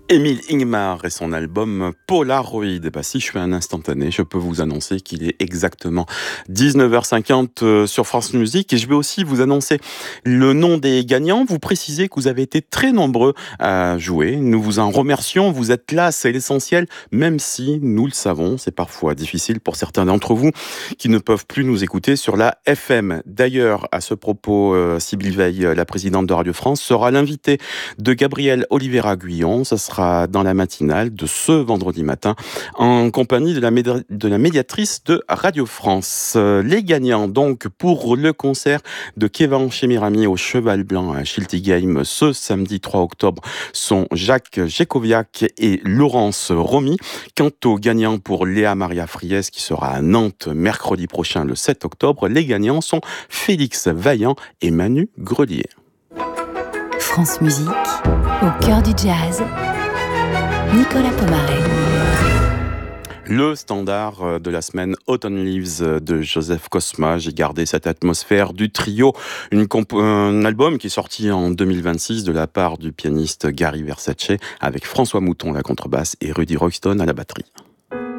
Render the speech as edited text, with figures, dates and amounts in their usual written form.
Émile Ingmar et son album Polaroid. Si je fais un instantané, je peux vous annoncer qu'il est exactement 19h50 sur France Musique, et je vais aussi vous annoncer le nom des gagnants. Vous précisez que vous avez été très nombreux à jouer. Nous vous en remercions. Vous êtes là, c'est l'essentiel, même si, nous le savons, c'est parfois difficile pour certains d'entre vous qui ne peuvent plus nous écouter sur la FM. D'ailleurs, à ce propos, Sybille Veil, la présidente de Radio France, sera l'invitée de Gabriel Oliveira-Guyon. Ça sera dans la matinale de ce vendredi matin en compagnie de la médiatrice de Radio France. Les gagnants donc pour le concert de Kevin Chemirami au Cheval Blanc à Schiltigheim ce samedi 3 octobre sont Jacques Jekoviak et Laurence Romy. Quant aux gagnants pour Léa Maria Fries qui sera à Nantes mercredi prochain le 7 octobre, les gagnants sont Félix Vaillant et Manu Grelier. France Musique, au cœur du jazz, Nicolas Pomaré. Le standard de la semaine Autumn Leaves de Joseph Cosma. J'ai gardé cette atmosphère du trio, un album qui est sorti en 2026 de la part du pianiste Gary Versace avec François Mouton à la contrebasse et Rudy Royston à la batterie.